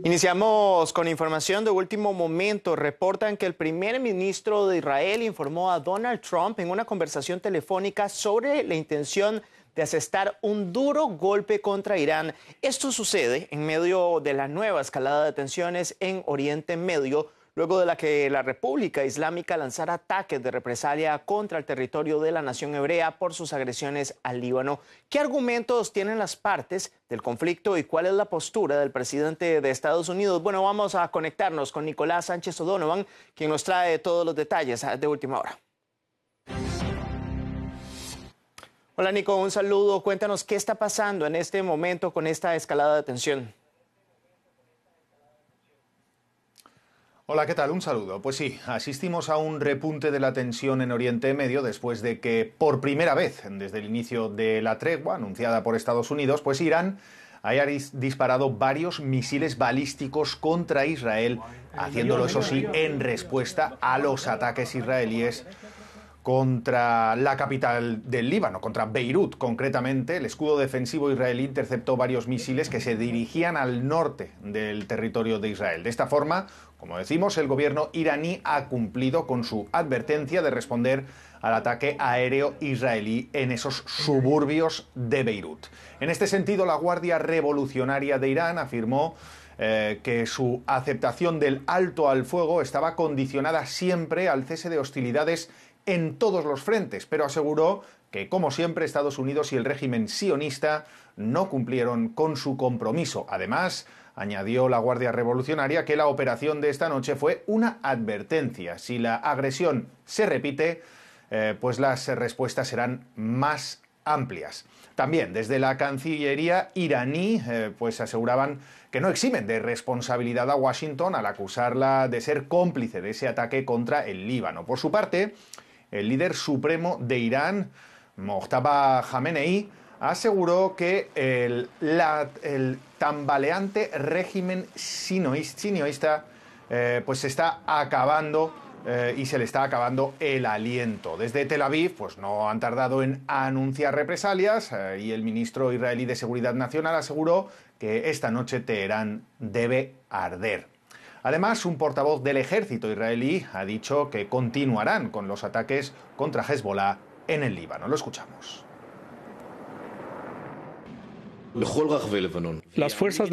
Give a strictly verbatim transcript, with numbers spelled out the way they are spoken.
Iniciamos con información de último momento. Reportan que el primer ministro de Israel informó a Donald Trump en una conversación telefónica sobre la intención de asestar un duro golpe contra Irán. Esto sucede en medio de la nueva escalada de tensiones en Oriente Medio, luego de la que la República Islámica lanzara ataques de represalia contra el territorio de la nación hebrea por sus agresiones al Líbano. ¿Qué argumentos tienen las partes del conflicto y cuál es la postura del presidente de Estados Unidos? Bueno, vamos a conectarnos con Nicolás Sánchez O'Donovan, quien nos trae todos los detalles de última hora. Hola Nico, un saludo. Cuéntanos qué está pasando en este momento con esta escalada de tensión. Hola, ¿qué tal? Un saludo. Pues sí, asistimos a un repunte de la tensión en Oriente Medio después de que, por primera vez desde el inicio de la tregua anunciada por Estados Unidos, pues Irán haya disparado varios misiles balísticos contra Israel, haciéndolo, eso sí, en respuesta a los ataques israelíes contra la capital del Líbano, contra Beirut concretamente. El escudo defensivo israelí interceptó varios misiles que se dirigían al norte del territorio de Israel. De esta forma, como decimos, el gobierno iraní ha cumplido con su advertencia de responder al ataque aéreo israelí en esos suburbios de Beirut. En este sentido, la Guardia Revolucionaria de Irán afirmó eh, que su aceptación del alto al fuego estaba condicionada siempre al cese de hostilidades en todos los frentes, pero aseguró que, como siempre, Estados Unidos y el régimen sionista no cumplieron con su compromiso. Además, añadió la Guardia Revolucionaria que la operación de esta noche fue una advertencia. Si la agresión se repite, eh, pues las respuestas serán más amplias. También desde la Cancillería iraní eh, pues aseguraban que no eximen de responsabilidad a Washington al acusarla de ser cómplice de ese ataque contra el Líbano. Por su parte, el líder supremo de Irán, Mojtaba Jamenei, aseguró que el, la, el tambaleante régimen sionista eh, pues se está acabando eh, y se le está acabando el aliento. Desde Tel Aviv pues no han tardado en anunciar represalias eh, y el ministro israelí de Seguridad Nacional aseguró que esta noche Teherán debe arder. Además, un portavoz del ejército israelí ha dicho que continuarán con los ataques contra Hezbollah en el Líbano. Lo escuchamos. Las fuerzas